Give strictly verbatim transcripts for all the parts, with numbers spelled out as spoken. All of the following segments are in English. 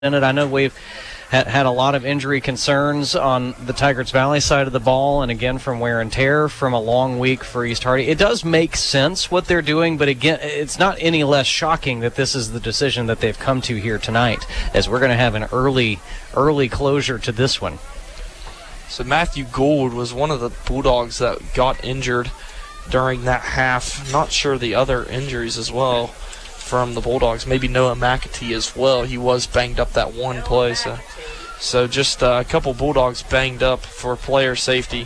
in it. I know we've had, had a lot of injury concerns on the Tygarts Valley side of the ball, and again from wear and tear from a long week for East Hardy. It does make sense what they're doing, but again, it's not any less shocking that this is the decision that they've come to here tonight, as we're going to have an early, early closure to this one. So Matthew Gould was one of the Bulldogs that got injured during that half. Not sure the other injuries as well from the Bulldogs. Maybe Noah McAtee as well. He was banged up that one play. So, so just uh, a couple Bulldogs banged up for player safety.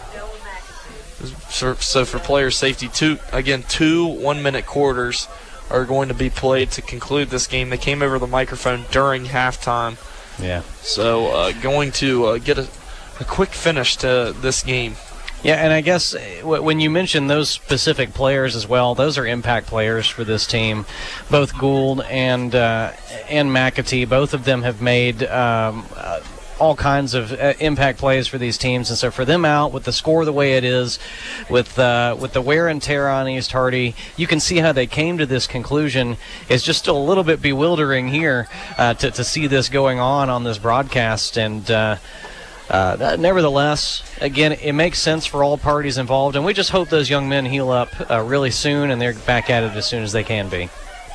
So, so for player safety, two again, two one-minute quarters are going to be played to conclude this game. They came over the microphone during halftime. Yeah. So uh, going to uh, get a, a quick finish to this game. Yeah, and I guess when you mention those specific players as well, those are impact players for this team. Both Gould and uh, and McAtee, both of them have made um, uh, all kinds of uh, impact plays for these teams. And so for them out with the score the way it is, with uh, with the wear and tear on East Hardy, you can see how they came to this conclusion. It's just still a little bit bewildering here uh, to, to see this going on on this broadcast. And uh, Uh, nevertheless, again, it makes sense for all parties involved, and we just hope those young men heal up uh, really soon and they're back at it as soon as they can be.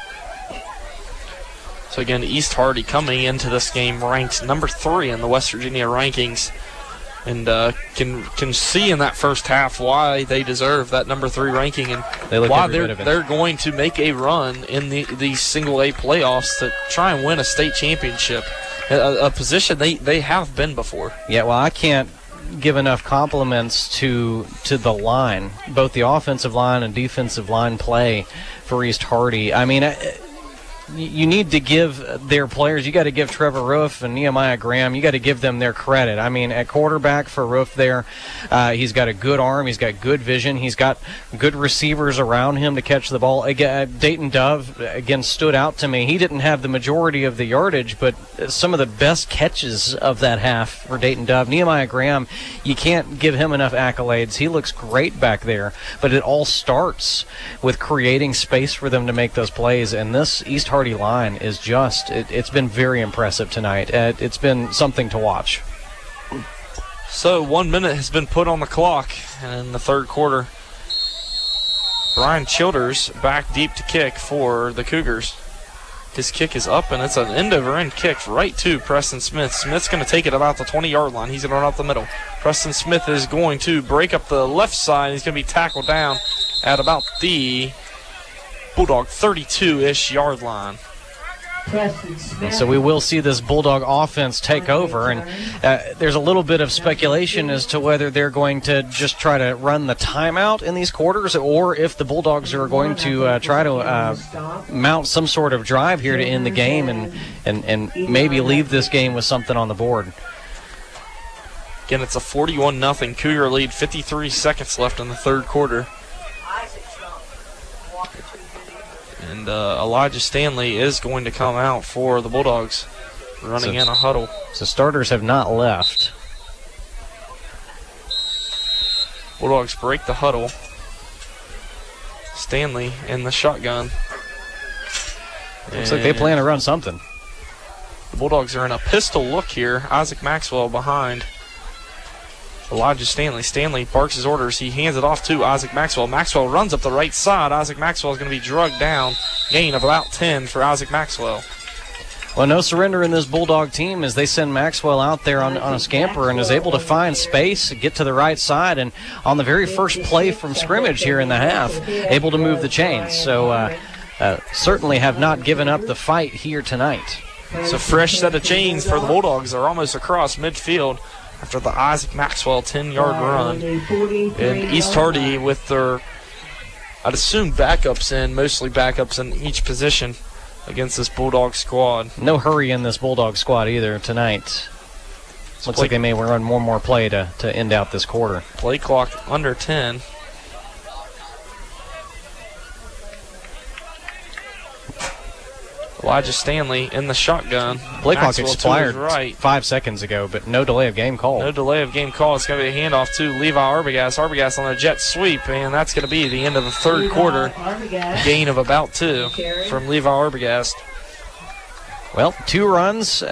So again, East Hardy coming into this game ranked number three in the West Virginia rankings, and uh, can can see in that first half why they deserve that number three ranking and they why they're they're going to make a run in the these single A playoffs to try and win a state championship. A, a position they, they have been before. Yeah, well, I can't give enough compliments to to the line, both the offensive line and defensive line play for East Hardy. I mean, I, you need to give their players, you got to give Trevor Roof and Nehemiah Graham, you got to give them their credit. I mean, at quarterback for Roof there, uh, he's got a good arm, he's got good vision, he's got good receivers around him to catch the ball. Again, Dayton Dove, again, stood out to me. He didn't have the majority of the yardage, but some of the best catches of that half for Dayton Dove. Nehemiah Graham, you can't give him enough accolades. He looks great back there, but it all starts with creating space for them to make those plays, and this East Hardy line is just, it, it's been very impressive tonight. Uh, it's been something to watch. So one minute has been put on the clock in the third quarter. Brian Childers back deep to kick for the Cougars. His kick is up, and it's an end-over-end kick right to Preston Smith. Smith's going to take it about the twenty-yard line. He's going to run up the middle. Preston Smith is going to break up the left side. He's going to be tackled down at about the Bulldog thirty-two-ish yard line. And so we will see this Bulldog offense take over, and uh, there's a little bit of speculation as to whether they're going to just try to run the timeout in these quarters, or if the Bulldogs are going to uh, try to uh, mount some sort of drive here to end the game and, and, and maybe leave this game with something on the board. Again, it's a forty-one nothing Cougar lead, fifty-three seconds left in the third quarter. And uh, Elijah Stanley is going to come out for the Bulldogs, running so, in a huddle. So starters have not left. Bulldogs break the huddle. Stanley in the shotgun. Looks like they plan to run something. The Bulldogs are in a pistol look here. Isaac Maxwell behind Elijah Stanley. Stanley barks his orders. He hands it off to Isaac Maxwell. Maxwell runs up the right side. Isaac Maxwell is going to be drugged down. Gain of about ten for Isaac Maxwell. Well, no surrender in this Bulldog team as they send Maxwell out there on, on a scamper and is able to find space, get to the right side, and on the very first play from scrimmage here in the half, able to move the chains. So uh, uh, certainly have not given up the fight here tonight. It's a fresh set of chains for the Bulldogs. They're almost across midfield after the Isaac Maxwell ten-yard run. And East Hardy with their, I'd assume, backups in, mostly backups in each position against this Bulldog squad. No hurry in this Bulldog squad either tonight. Looks like they may run one more play to, to end out this quarter. Play clock under ten. Elijah Stanley in the shotgun. Play clock Maxwell expired right. five seconds ago, but no delay of game call. No delay of game call. It's going to be a handoff to Levi Arbogast. Arbogast on a jet sweep, and that's going to be the end of the third quarter. Gain of about two from Levi Arbogast. Well, two runs